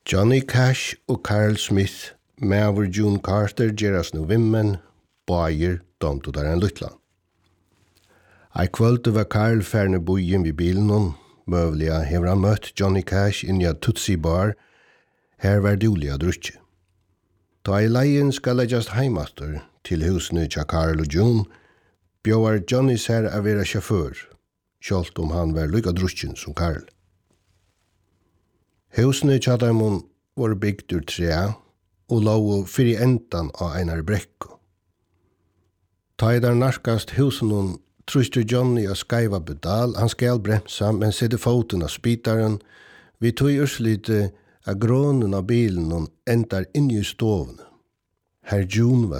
Johnny Cash og Carl Smith, Maver June Carter, gerast nu vimmen, bægir domtu der en luttlan. Ei kvöldu var Carl færne bojen vid bilen hon, møvliga hever han møtt Johnny Cash inn i Tutsi Bar, her var duliga drutje. Da I leien skal leggjast heimaster til husene tja Carl og June, bjóar Johnny sær a vera sjåfør, sjålt han var lykka drutjen som Carl. Husene tja daimon var bygd ur træ og låg fyrir endan av einar brekku. Ta I der narkast husen truster Johnny og skaiva pedal, han skal bremsa, men sette foten av spitaren, vi tog urslite av grånen av bilen og endar inn I stovene. Herr June var